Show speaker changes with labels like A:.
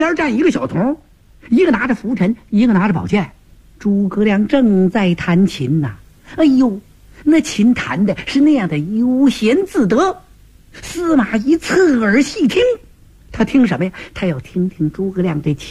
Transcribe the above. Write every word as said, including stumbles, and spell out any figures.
A: 边站一个小童，一个拿着拂尘，一个拿着宝剑。诸葛亮正在弹琴呐、啊，哎呦，那琴弹的是那样的悠闲自得。司马懿侧耳细听，他听什么呀？他要听听诸葛亮这琴